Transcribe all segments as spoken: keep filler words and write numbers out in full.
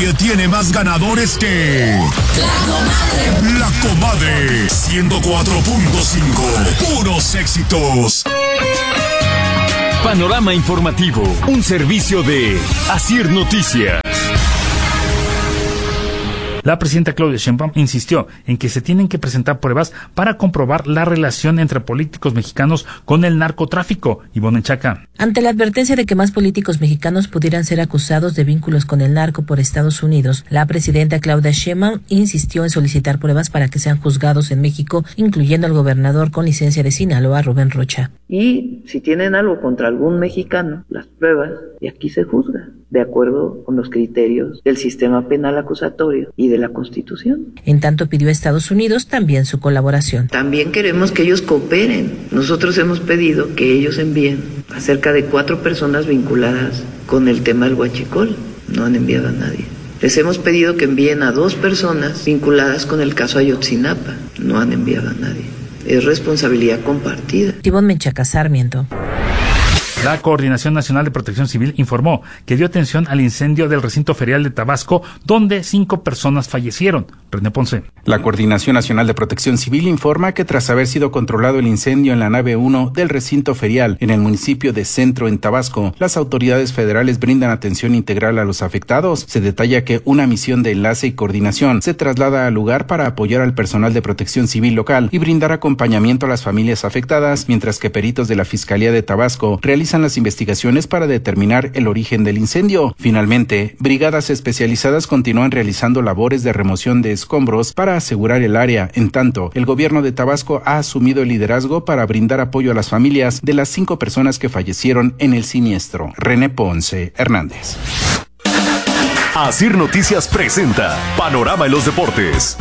Nadie tiene más ganadores que La Comadre. La Comadre ciento cuatro punto cinco. Puros éxitos. Panorama informativo, un servicio de Asir Noticias. La presidenta Claudia Sheinbaum insistió en que se tienen que presentar pruebas para comprobar la relación entre políticos mexicanos con el narcotráfico. Ivonne Menchaca. Ante la advertencia de que más políticos mexicanos pudieran ser acusados de vínculos con el narco por Estados Unidos, la presidenta Claudia Sheinbaum insistió en solicitar pruebas para que sean juzgados en México, incluyendo al gobernador con licencia de Sinaloa, Rubén Rocha. Y si tienen algo contra algún mexicano, las pruebas, y aquí se juzga, de acuerdo con los criterios del sistema penal acusatorio y de la Constitución. En tanto, pidió a Estados Unidos también su colaboración. También queremos que ellos cooperen. Nosotros hemos pedido que ellos envíen a cerca de cuatro personas vinculadas con el tema del huachicol. No han enviado a nadie. Les hemos pedido que envíen a dos personas vinculadas con el caso Ayotzinapa. No han enviado a nadie. Es responsabilidad compartida. Ivonne Menchaca Sarmiento. La Coordinación Nacional de Protección Civil informó que dio atención al incendio del recinto ferial de Tabasco, donde cinco personas fallecieron. René Ponce. La Coordinación Nacional de Protección Civil informa que tras haber sido controlado el incendio en la nave uno del recinto ferial en el municipio de Centro, en Tabasco, las autoridades federales brindan atención integral a los afectados. Se detalla que una misión de enlace y coordinación se traslada al lugar para apoyar al personal de protección civil local y brindar acompañamiento a las familias afectadas, mientras que peritos de la Fiscalía de Tabasco realizan las investigaciones para determinar el origen del incendio. Finalmente, brigadas especializadas continúan realizando labores de remoción de escombros para asegurar el área. En tanto, el gobierno de Tabasco ha asumido el liderazgo para brindar apoyo a las familias de las cinco personas que fallecieron en el siniestro. René Ponce Hernández. Asir Noticias presenta Panorama en los Deportes.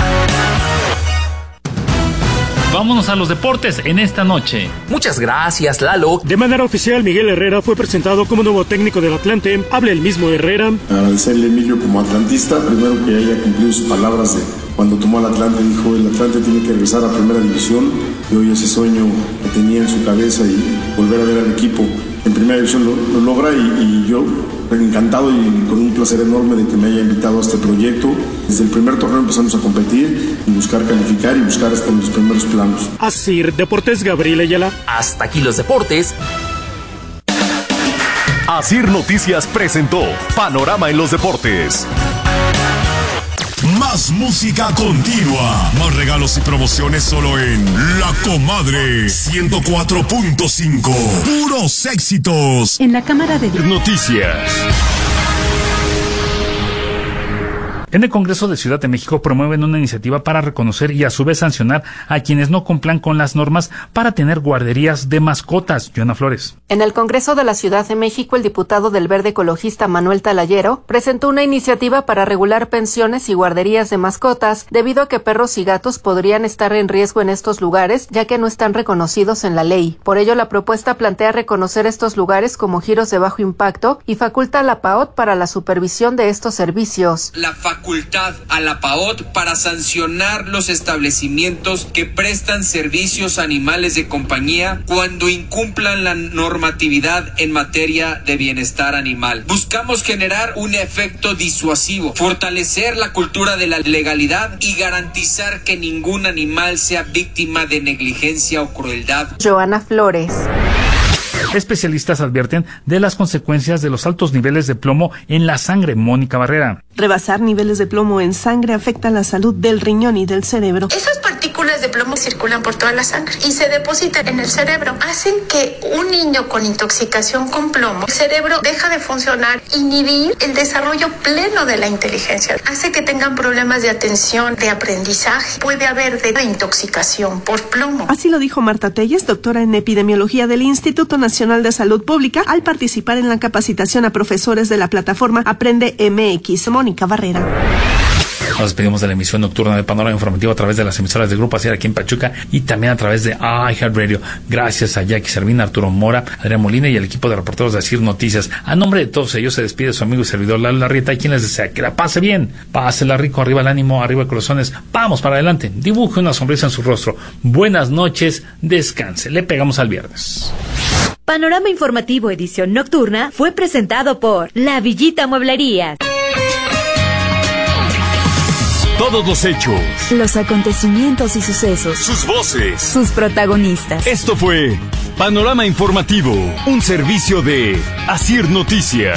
Vámonos a los deportes en esta noche. Muchas gracias, Lalo. De manera oficial, Miguel Herrera fue presentado como nuevo técnico del Atlante. Habla el mismo Herrera. Agradecerle a Emilio como atlantista, primero que haya cumplido sus palabras de cuando tomó al Atlante, dijo el Atlante tiene que regresar a primera división, y hoy ese sueño que tenía en su cabeza y volver a ver al equipo en primera división lo, lo logra, y, y yo encantado y con un placer enorme de que me haya invitado a este proyecto. Desde el primer torneo empezamos a competir y buscar calificar y buscar hasta los primeros planos. Asir Deportes, Gabriel Ayala. Hasta aquí los deportes. Asir Noticias presentó Panorama en los Deportes. Más música continua, más regalos y promociones solo en La Comadre ciento cuatro punto cinco. Puros éxitos. En la Cámara de Noticias. En el Congreso de Ciudad de México promueven una iniciativa para reconocer y a su vez sancionar a quienes no cumplan con las normas para tener guarderías de mascotas. Joana Flores. En el Congreso de la Ciudad de México, el diputado del Verde Ecologista Manuel Talayero presentó una iniciativa para regular pensiones y guarderías de mascotas, debido a que perros y gatos podrían estar en riesgo en estos lugares, ya que no están reconocidos en la ley. Por ello, la propuesta plantea reconocer estos lugares como giros de bajo impacto y faculta a la P A O T para la supervisión de estos servicios. La facultad a la P A O T para sancionar los establecimientos que prestan servicios a animales de compañía cuando incumplan la normatividad en materia de bienestar animal. Buscamos generar un efecto disuasivo, fortalecer la cultura de la legalidad y garantizar que ningún animal sea víctima de negligencia o crueldad. Joana Flores. Especialistas advierten de las consecuencias de los altos niveles de plomo en la sangre. Mónica Barrera. Rebasar niveles de plomo en sangre afecta la salud del riñón y del cerebro. Esas partículas de plomo circulan por toda la sangre y se depositan en el cerebro. Hacen que un niño con intoxicación con plomo, el cerebro deja de funcionar, inhibir el desarrollo pleno de la inteligencia. Hace que tengan problemas de atención, de aprendizaje. Puede haber de intoxicación por plomo. Así lo dijo Marta Telles, doctora en epidemiología del Instituto Nacional de Salud Pública, al participar en la capacitación a profesores de la plataforma Aprende M X. Mónica Barrera. Nos despedimos de la emisión nocturna de Panorama Informativo a través de las emisoras de Grupo Asir aquí en Pachuca y también a través de iHeartRadio. Gracias a Jackie Servina, Arturo Mora, Adrián Molina y el equipo de reporteros de Asir Noticias. A nombre de todos ellos se despide su amigo y servidor Lalo Larrieta, y quien les desea que la pase bien, pásela rico, arriba el ánimo, arriba el corazones, vamos para adelante, dibuje una sonrisa en su rostro. Buenas noches, descanse, le pegamos al viernes. Panorama Informativo edición nocturna fue presentado por La Villita Mueblerías. todos los hechos, los acontecimientos y sucesos, sus voces, sus protagonistas. Esto fue Panorama Informativo, un servicio de Asir Noticias.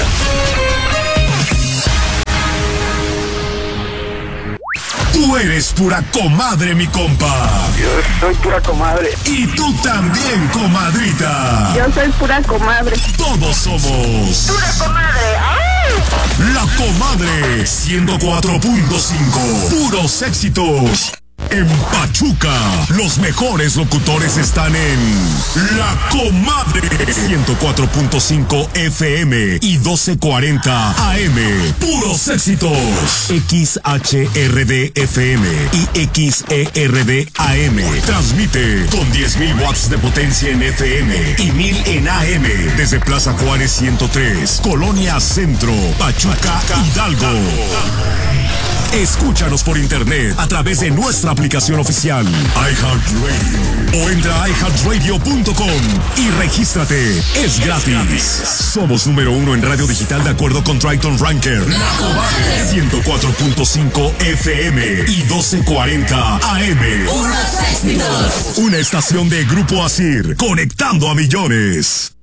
Tú eres pura comadre, mi compa. Yo soy pura comadre. Y tú también, comadrita. Yo soy pura comadre. Todos somos pura comadre. ¡Ay! La Comadre ciento cuatro punto cinco. Puros éxitos. En Pachuca, los mejores locutores están en La Comadre ciento cuatro punto cinco F M y doce cuarenta A M. Puros éxitos. X H R D F M y X E R D A M. Transmite con diez mil watts de potencia en F M y mil en A M desde Plaza Juárez ciento tres, Colonia Centro, Pachuca, Hidalgo. Escúchanos por internet a través de nuestra aplicación oficial iHeartRadio o entra a i heart radio punto com y regístrate. Es gratis. Somos número uno en radio digital de acuerdo con Triton Ranker. La Comadre ciento cuatro punto cinco F M y doce cuarenta A M. Unos éxitos. Una estación de Grupo Asir, conectando a millones.